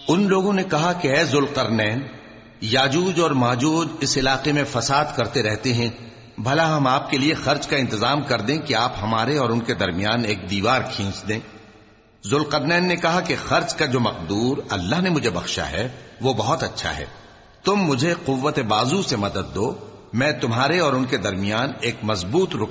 उन लोगों ने कहा कि ऐ जुल्करनैन, याजूज और माजूज इस इलाके में फसाद करते रहते हैं, भला हम आपके लिए खर्च का इंतजाम कर दें कि आप हमारे और उनके दरमियान एक दीवार खींच दें। जुल्करनैन ने कहा कि खर्च का जो मकदूर अल्लाह ने मुझे बख्शा है वो बहुत अच्छा है। तुम मुझे कुव्वत बाजू से मदद दो, मैं तुम्हारे और उनके दरमियान एक मजबूत